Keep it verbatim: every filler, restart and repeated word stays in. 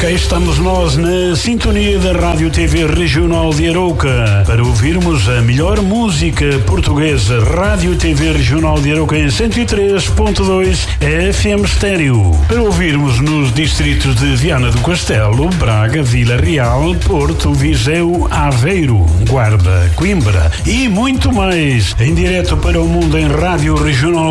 cá estamos nós na sintonia da Rádio T V Regional de Arouca para ouvirmos a melhor música portuguesa. Rádio T V Regional de Arouca em cento e três ponto dois F M Estéreo. Para ouvirmos nos distritos de Viana do Castelo, Braga, Vila Real, Porto, Viseu, Aveiro, Guarda, Coimbra e muito mais. Em direto para o mundo em rádio regional